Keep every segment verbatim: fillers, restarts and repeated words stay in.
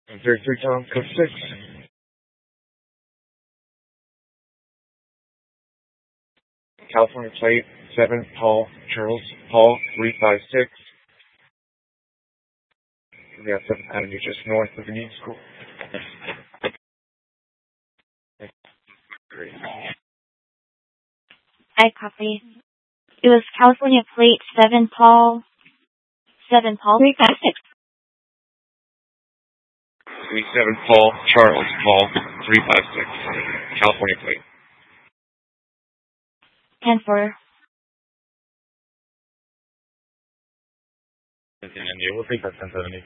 thirty-three Tom, code six. California plate, seven Paul, Charles, Paul, three five six. We got seventh Avenue just north of the Union School. Great. I copy. It was California plate, seven Paul, seven Paul, three five six. three seven Paul, Charles, Paul, three five six. California plate. ten four. And yeah, we'll take that ten seventy.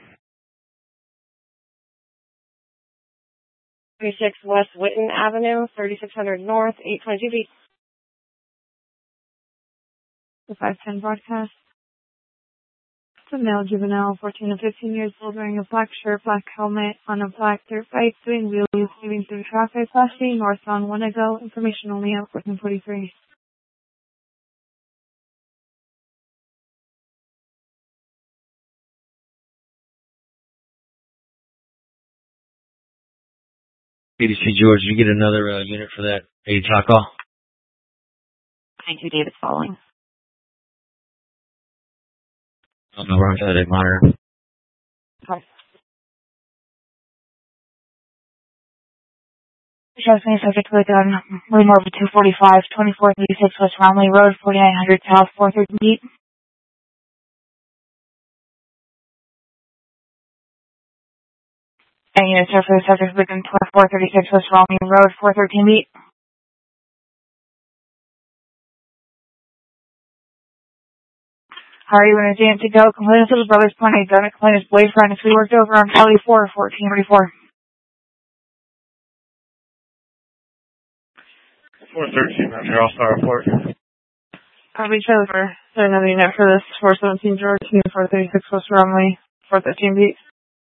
thirty-six West Whitten Avenue, thirty-six hundred North, eight twenty-two feet. The five ten broadcast. It's a male juvenile, fourteen to fifteen years old, wearing a black shirt, black helmet, on a black dirt bike, doing wheelies, moving through traffic, flashing northbound Winnebago. Information only at fourteen forty-three. B D C George, you get another uh, unit for that eight o'clock call? Thank you, David, following. I don't know where I'm at, monitor. Okay. Shows me subject to the gun, Lee Morbid two forty-five, twenty-four thirty-six West Romley Road, forty-nine hundred South, four thirty feet. And units are for the subject within twenty-four thirty-six West Romley Road, four thirteen feet. How are you in advance to go? Complainants of his brother's point a gun at complainant's boyfriend if we worked over on Kelly four, fourteen thirty-four. four thirteen, Roger, All Star Report. Copy Charlie for another unit for this four seventeen George, unit four thirty-six West Romley, four thirteen feet.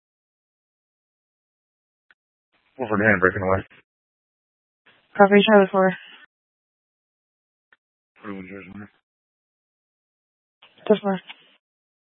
Over the hand, breaking away. Copy Charlie for. forty-one George, Just for.